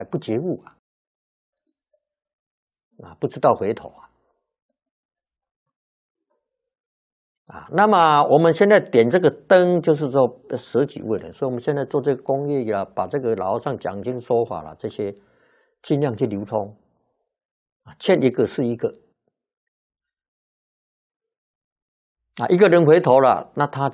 不觉悟不知道回头那么我们现在点这个灯，就是说舍己为人，所以我们现在做这个公益把这个老和尚讲经说法这些尽量去流通欠一个是一个一个人回头了，那他